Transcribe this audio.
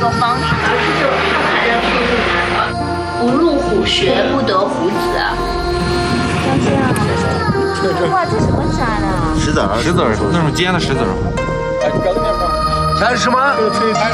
个方式，不入虎穴，不得虎子。 像这样。哇，这什么展啊？ 石子儿， 那种尖的石子儿。 看什么？